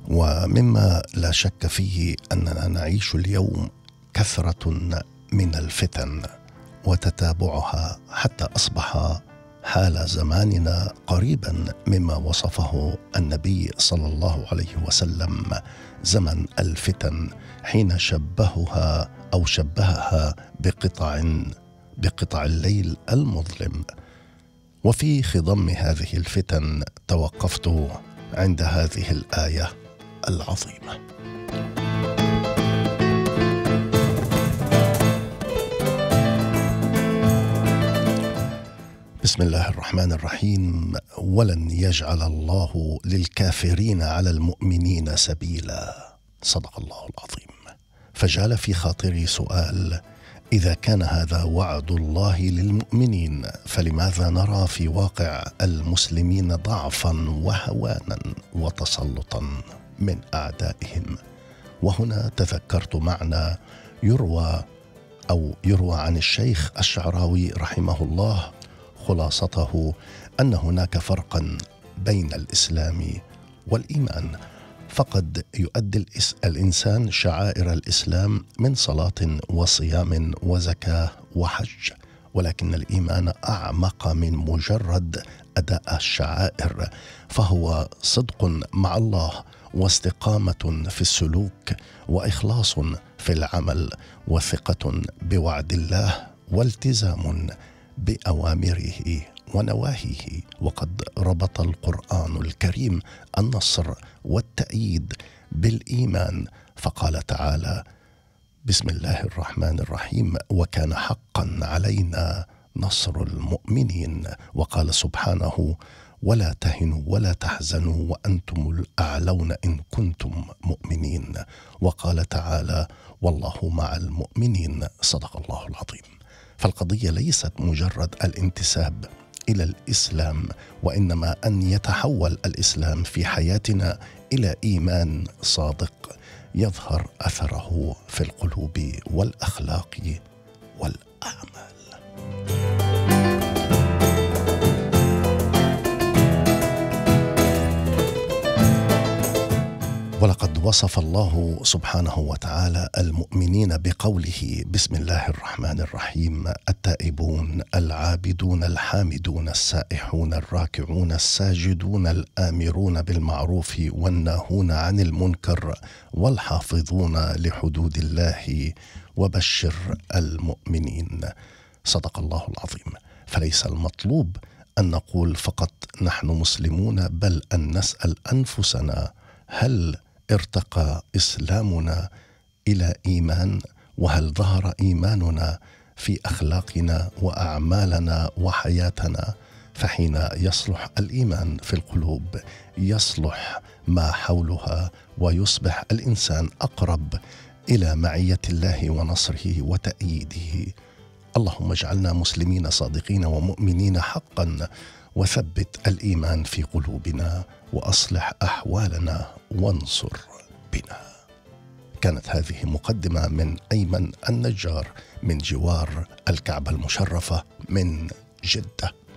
ومما لا شك فيه أننا نعيش اليوم كثرة من الفتن وتتابعها حتى أصبح حال زماننا قريبا مما وصفه النبي صلى الله عليه وسلم زمن الفتن، حين شبهها أو شبهها بقطع الليل المظلم. وفي خضم هذه الفتن توقفت عند هذه الآية العظيمة: بسم الله الرحمن الرحيم: ولن يجعل الله للكافرين على المؤمنين سبيلا. صدق الله العظيم. فجعل في خاطري سؤال: إذا كان هذا وعد الله للمؤمنين، فلماذا نرى في واقع المسلمين ضعفا وهوانا وتسلطا من أعدائهم؟ وهنا تذكرت معنى يروى عن الشيخ الشعراوي رحمه الله، خلاصته أن هناك فرقا بين الإسلام والإيمان، فقد يؤدي الإنسان شعائر الإسلام من صلاة وصيام وزكاة وحج، ولكن الإيمان أعمق من مجرد أداء الشعائر، فهو صدق مع الله واستقامة في السلوك وإخلاص في العمل وثقة بوعد الله والتزام بأوامره ونواهيه. وقد ربط القرآن الكريم النصر والتأييد بالإيمان، فقال تعالى: بسم الله الرحمن الرحيم: وكان حقا علينا نصر المؤمنين. وقال سبحانه: ولا تهنوا ولا تحزنوا وأنتم الأعلون إن كنتم مؤمنين. وقال تعالى: والله مع المؤمنين. صدق الله العظيم. فالقضية ليست مجرد الانتساب إلى الإسلام، وإنما أن يتحول الإسلام في حياتنا إلى إيمان صادق يظهر أثره في القلوب والأخلاق والأعمال. ولقد وصف الله سبحانه وتعالى المؤمنين بقوله: بسم الله الرحمن الرحيم: التائبون العابدون الحامدون السائحون الراكعون الساجدون الآمرون بالمعروف والناهون عن المنكر والحافظون لحدود الله وبشر المؤمنين. صدق الله العظيم. فليس المطلوب أن نقول فقط نحن مسلمون، بل أن نسأل أنفسنا: هل ارتقى إسلامنا إلى إيمان؟ وهل ظهر إيماننا في أخلاقنا وأعمالنا وحياتنا؟ فحين يصلح الإيمان في القلوب يصلح ما حولها، ويصبح الإنسان أقرب إلى معية الله ونصره وتأييده. اللهم اجعلنا مسلمين صادقين ومؤمنين حقا، وثبت الإيمان في قلوبنا، وأصلح أحوالنا وانصر بنا. كانت هذه مقدمة من أيمن النجار من جوار الكعبة المشرفة من جدة.